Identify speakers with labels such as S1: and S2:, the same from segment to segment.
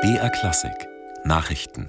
S1: BR Klassik Nachrichten.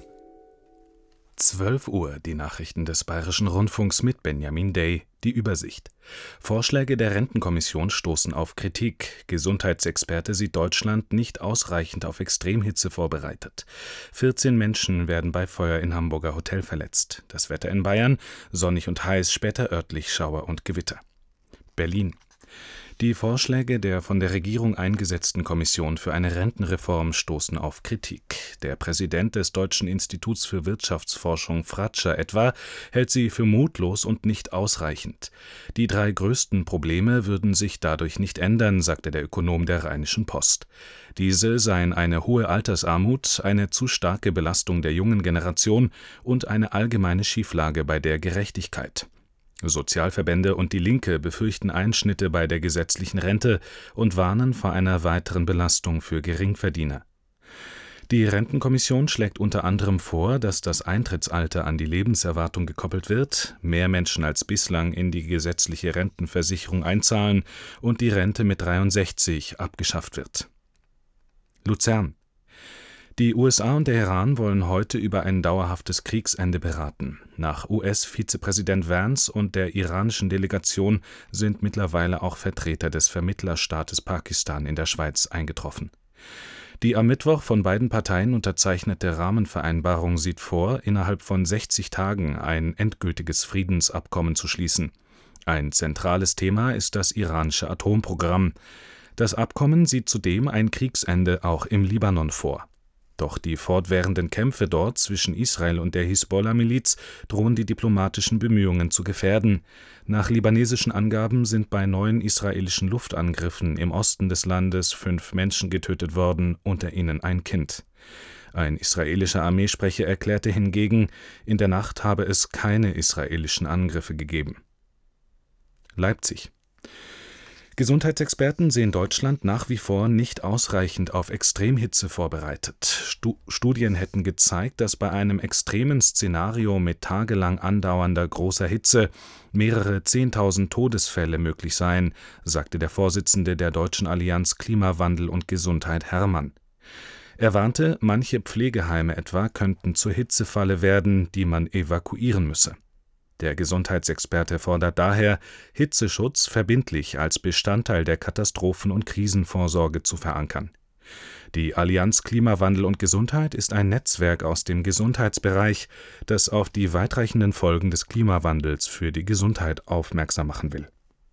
S2: 12 Uhr, die Nachrichten des Bayerischen Rundfunks mit Benjamin Day, die Übersicht. Vorschläge der Rentenkommission stoßen auf Kritik. Gesundheitsexperte sieht Deutschland nicht ausreichend auf Extremhitze vorbereitet. 14 Menschen werden bei Feuer in Hamburger Hotel verletzt. Das Wetter in Bayern: sonnig und heiß, später örtlich Schauer und Gewitter. Berlin. Die Vorschläge der von der Regierung eingesetzten Kommission für eine Rentenreform stoßen auf Kritik. Der Präsident des Deutschen Instituts für Wirtschaftsforschung, Fratscher etwa, hält sie für mutlos und nicht ausreichend. Die 3 größten Probleme würden sich dadurch nicht ändern, sagte der Ökonom der Rheinischen Post. Diese seien eine hohe Altersarmut, eine zu starke Belastung der jungen Generation und eine allgemeine Schieflage bei der Gerechtigkeit. Sozialverbände und die Linke befürchten Einschnitte bei der gesetzlichen Rente und warnen vor einer weiteren Belastung für Geringverdiener. Die Rentenkommission schlägt unter anderem vor, dass das Eintrittsalter an die Lebenserwartung gekoppelt wird, mehr Menschen als bislang in die gesetzliche Rentenversicherung einzahlen und die Rente mit 63 abgeschafft wird. Luzern. Die USA und der Iran wollen heute über ein dauerhaftes Kriegsende beraten. Nach US-Vizepräsident Vance und der iranischen Delegation sind mittlerweile auch Vertreter des Vermittlerstaates Pakistan in der Schweiz eingetroffen. Die am Mittwoch von beiden Parteien unterzeichnete Rahmenvereinbarung sieht vor, innerhalb von 60 Tagen ein endgültiges Friedensabkommen zu schließen. Ein zentrales Thema ist das iranische Atomprogramm. Das Abkommen sieht zudem ein Kriegsende auch im Libanon vor. Doch die fortwährenden Kämpfe dort zwischen Israel und der Hisbollah-Miliz drohen die diplomatischen Bemühungen zu gefährden. Nach libanesischen Angaben sind bei 9 israelischen Luftangriffen im Osten des Landes 5 Menschen getötet worden, unter ihnen ein Kind. Ein israelischer Armeesprecher erklärte hingegen, in der Nacht habe es keine israelischen Angriffe gegeben. Leipzig. Gesundheitsexperten sehen Deutschland nach wie vor nicht ausreichend auf Extremhitze vorbereitet. Studien hätten gezeigt, dass bei einem extremen Szenario mit tagelang andauernder großer Hitze mehrere 10.000 Todesfälle möglich seien, sagte der Vorsitzende der Deutschen Allianz Klimawandel und Gesundheit Herrmann. Er warnte, manche Pflegeheime etwa könnten zur Hitzefalle werden, die man evakuieren müsse. Der Gesundheitsexperte fordert daher, Hitzeschutz verbindlich als Bestandteil der Katastrophen- und Krisenvorsorge zu verankern. Die Allianz Klimawandel und Gesundheit ist ein Netzwerk aus dem Gesundheitsbereich, das auf die weitreichenden Folgen des Klimawandels für die Gesundheit aufmerksam machen will.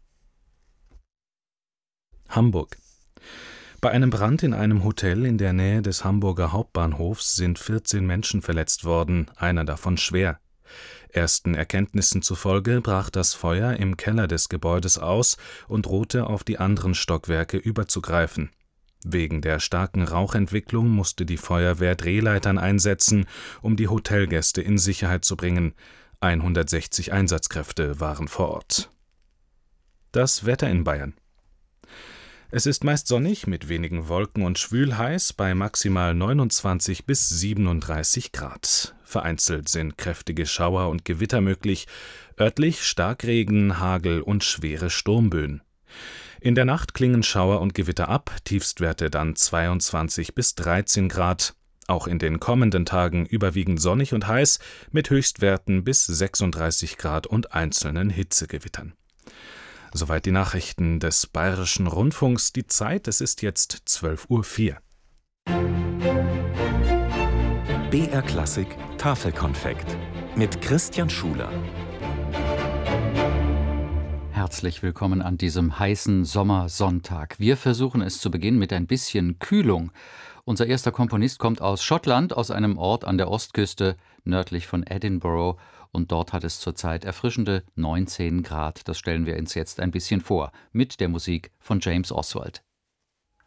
S2: Hamburg. Bei einem Brand in einem Hotel in der Nähe des Hamburger Hauptbahnhofs sind 14 Menschen verletzt worden, einer davon schwer. Ersten Erkenntnissen zufolge brach das Feuer im Keller des Gebäudes aus und drohte auf die anderen Stockwerke überzugreifen. Wegen der starken Rauchentwicklung musste die Feuerwehr Drehleitern einsetzen, um die Hotelgäste in Sicherheit zu bringen. 160 Einsatzkräfte waren vor Ort. Das Wetter in Bayern. Es ist meist sonnig mit wenigen Wolken und schwül heiß bei maximal 29 bis 37 Grad. Vereinzelt sind kräftige Schauer und Gewitter möglich, örtlich Starkregen, Hagel und schwere Sturmböen. In der Nacht klingen Schauer und Gewitter ab, Tiefstwerte dann 22 bis 13 Grad. Auch in den kommenden Tagen überwiegend sonnig und heiß mit Höchstwerten bis 36 Grad und einzelnen Hitzegewittern. Soweit die Nachrichten des Bayerischen Rundfunks. Die Zeit, es ist jetzt 12:04 Uhr.
S1: BR Klassik Tafelkonfekt mit Christian Schuler.
S3: Herzlich willkommen an diesem heißen Sommersonntag. Wir versuchen es zu Beginn mit ein bisschen Kühlung. Unser erster Komponist kommt aus Schottland, aus einem Ort an der Ostküste nördlich von Edinburgh. Und dort hat es zurzeit erfrischende 19 Grad. Das stellen wir uns jetzt ein bisschen vor, mit der Musik von James Oswald.